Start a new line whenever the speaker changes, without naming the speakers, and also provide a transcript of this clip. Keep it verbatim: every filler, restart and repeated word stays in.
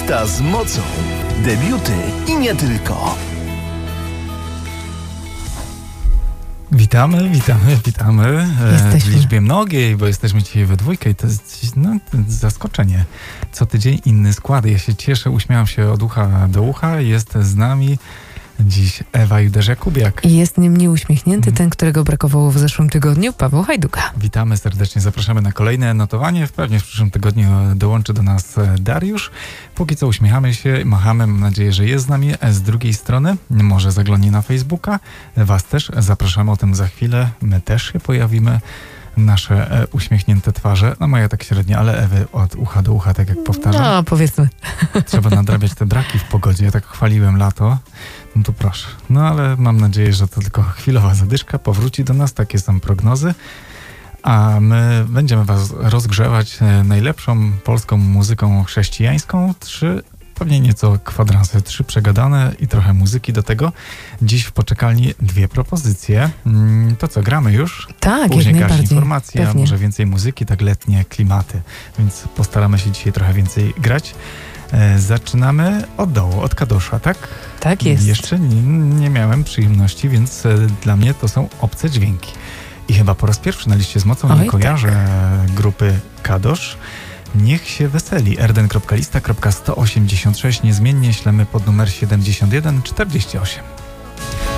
Lista z mocą. Debiuty i nie tylko.
Witamy, witamy, witamy
Jesteśmy.
w liczbie mnogiej, bo jesteśmy dzisiaj we dwójkę i to jest no, to jest zaskoczenie. Co tydzień inny skład. Ja się cieszę, uśmiecham się od ucha do ucha. Jest z nami dziś Ewa Juderz-Jakubiak.
I jest niemniej uśmiechnięty ten, którego brakowało w zeszłym tygodniu, Paweł Hajduka.
Witamy serdecznie, zapraszamy na kolejne notowanie. Pewnie w przyszłym tygodniu dołączy do nas Dariusz. Póki co uśmiechamy się, machamy, mam nadzieję, że jest z nami. Z drugiej strony może zaglądnie na Facebooka. Was też zapraszamy, o tym za chwilę. My też się pojawimy. Nasze e, uśmiechnięte twarze. No moja tak średnio, ale Ewy od ucha do ucha, tak jak powtarzam.
No, powiedzmy.
Trzeba nadrabiać te braki w pogodzie. Ja tak chwaliłem lato. No to proszę. No ale mam nadzieję, że to tylko chwilowa zadyszka. Powróci do nas. Takie są prognozy. A my będziemy was rozgrzewać najlepszą polską muzyką chrześcijańską. Trzy, pewnie nieco kwadransy. Trzy przegadane i trochę muzyki do tego. Dziś w poczekalni dwie propozycje. To co, gramy już?
Tak,
Później
jak
jakaś
najbardziej.
informacja,
Pewnie.
może więcej muzyki, tak letnie klimaty. Więc postaramy się dzisiaj trochę więcej grać. E, zaczynamy od dołu, od Kadosza, tak?
Tak jest.
Jeszcze nie, nie miałem przyjemności, więc e, dla mnie to są obce dźwięki. I chyba po raz pierwszy na liście z mocą
Oj,
nie kojarzę tak. grupy Kadosz. Niech się weseli. erden kropka lista kropka sto osiemdziesiąt sześć. Niezmiennie ślemy pod numer siedemdziesiąt jeden czterdzieści osiem.